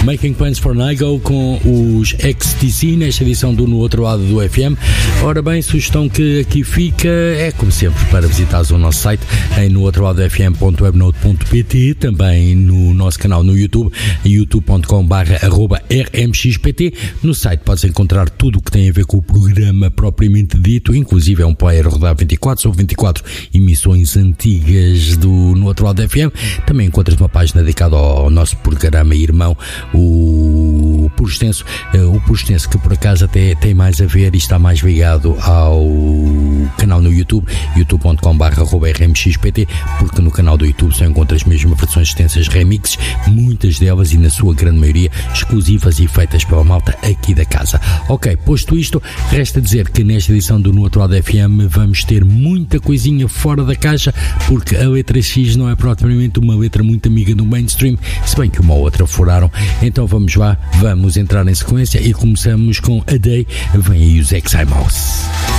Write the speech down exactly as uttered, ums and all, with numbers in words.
Making Plans for Nigo com os X T C nesta edição do No Outro Lado do F M. Ora bem, sugestão que aqui fica é, como sempre, para visitares o nosso site em no outro lado f m ponto webnote ponto p t, também no nosso canal no YouTube, youtube ponto com barra arroba r m x p t. No site podes encontrar tudo o que tem a ver com o programa propriamente dito, inclusive é um player a rodar vinte e quatro sobre vinte e quatro emissões antigas do No Outro Lado do F M. Também encontras uma página dedicada ao nosso programa irmão, o Puro Extenso, o Puro Extenso, que por acaso até tem mais a ver e está mais ligado ao canal no YouTube, youtube ponto com barra arroba r m x p t, porque no canal do YouTube só encontras mesmo versões extensas remixes, muitas delas e na sua grande maioria exclusivas e feitas pela malta aqui da casa. Ok, posto isto, resta dizer que nesta edição do No Outro Lado F M vamos ter muita coisinha fora da caixa, porque a letra X não é propriamente uma letra muito amiga do mainstream, se bem que uma ou outra furaram. Então vamos lá, vamos entrar em sequência e começamos com A Day. Vem aí os Exile Mouse.